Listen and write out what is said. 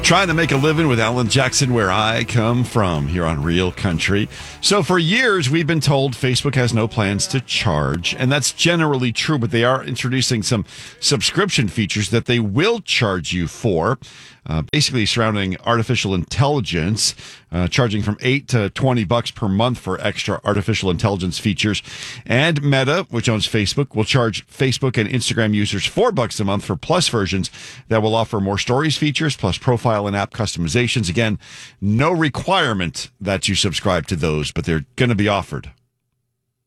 Trying to make a living with Alan Jackson, where I come from, here on Real Country. So for years, we've been told Facebook has no plans to charge, and that's generally true, but they are introducing some subscription features that they will charge you for, basically surrounding artificial intelligence, charging from $8 to $20 per month for extra artificial intelligence features. And Meta, which owns Facebook, will charge Facebook and Instagram users $4 a month for Plus versions that will offer more stories features, plus profile and app customizations. Again, no requirement that you subscribe to those, but they're going to be offered.